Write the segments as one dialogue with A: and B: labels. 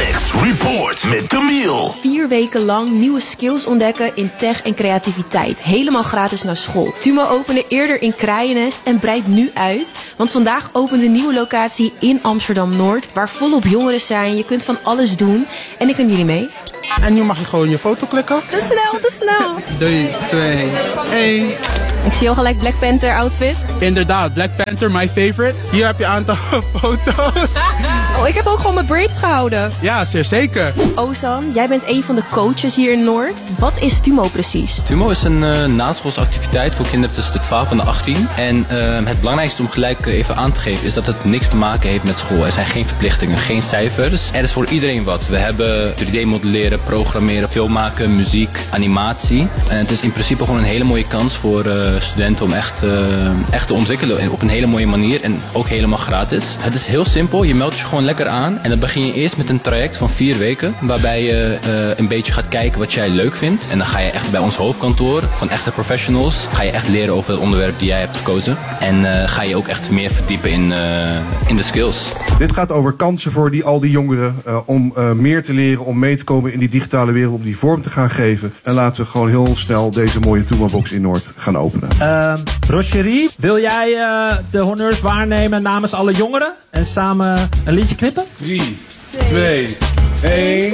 A: Max Report met Camille.
B: 4 weken lang nieuwe skills ontdekken in tech en creativiteit. Helemaal gratis naar school. TUMO opende eerder in Kraaienest en breidt nu uit. Want vandaag opent een nieuwe locatie in Amsterdam-Noord. Waar volop jongeren zijn. Je kunt van alles doen. En ik neem jullie mee.
C: En nu mag je gewoon je foto klikken.
B: Te snel, te snel.
C: 3, 2, 1.
B: Ik zie al gelijk Black Panther outfit.
C: Inderdaad, Black Panther, my favorite. Hier heb je een aantal foto's.
B: Oh, ik heb ook gewoon mijn braids gehouden.
C: Ja, zeer zeker.
B: Ozan, jij bent een van de coaches hier in Noord. Wat is TUMO precies?
D: TUMO is een naschoolse activiteit voor kinderen tussen de 12 en de 18. En het belangrijkste om gelijk even aan te geven is dat het niks te maken heeft met school. Er zijn geen verplichtingen, geen cijfers. Er is voor iedereen wat. We hebben 3D modelleren, programmeren, filmmaken, muziek, animatie. En het is in principe gewoon een hele mooie kans voor studenten om echt te ontwikkelen op een hele mooie manier en ook helemaal gratis. Het is heel simpel, je meldt je gewoon lekker aan en dan begin je eerst met een traject van 4 weken waarbij je een beetje gaat kijken wat jij leuk vindt en dan ga je echt bij ons hoofdkantoor van echte professionals ga je echt leren over het onderwerp die jij hebt gekozen en ga je ook echt meer verdiepen in de skills.
E: Dit gaat over kansen voor al die jongeren om meer te leren, om mee te komen in die digitale wereld, om die vorm te gaan geven. En laten we gewoon heel snel deze mooie TUMO-box in Noord gaan openen.
F: Rocherie, wil jij de honneurs waarnemen namens alle jongeren en samen een liedje knippen?
E: 3, 2, 1.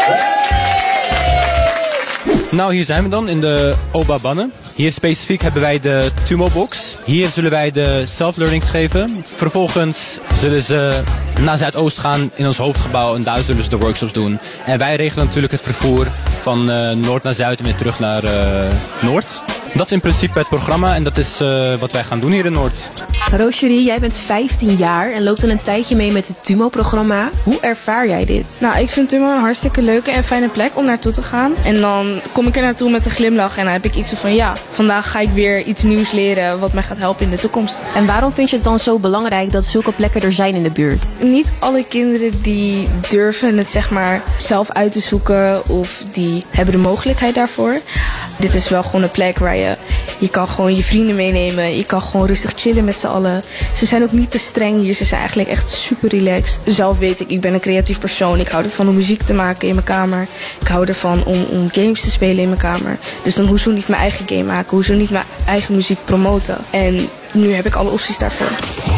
D: Nou, hier zijn we dan in de Oba Banne. Hier specifiek hebben wij de TUMO-box. Hier zullen wij de self-learnings geven. Vervolgens zullen ze naar Zuidoost gaan in ons hoofdgebouw en daar zullen ze de workshops doen. En wij regelen natuurlijk het vervoer van Noord naar Zuid en weer terug naar Noord. Dat is in principe het programma en dat is wat wij gaan doen hier in Noord.
B: Rocherie, jij bent 15 jaar en loopt al een tijdje mee met het TUMO-programma. Hoe ervaar jij dit?
G: Nou, ik vind TUMO een hartstikke leuke en fijne plek om naartoe te gaan. En dan kom ik er naartoe met een glimlach en dan heb ik iets van ja, vandaag ga ik weer iets nieuws leren wat mij gaat helpen in de toekomst.
B: En waarom vind je het dan zo belangrijk dat zulke plekken er zijn in de buurt?
G: Niet alle kinderen die durven het zeg maar zelf uit te zoeken of die hebben de mogelijkheid daarvoor. Dit is wel gewoon een plek waar je kan gewoon je vrienden meenemen. Je kan gewoon rustig chillen met z'n allen. Ze zijn ook niet te streng hier. Ze zijn eigenlijk echt super relaxed. Zelf weet ik ben een creatief persoon. Ik hou ervan om muziek te maken in mijn kamer. Ik hou ervan om games te spelen in mijn kamer. Dus dan hoezo niet mijn eigen game maken? Hoezo niet mijn eigen muziek promoten? En nu heb ik alle opties daarvoor.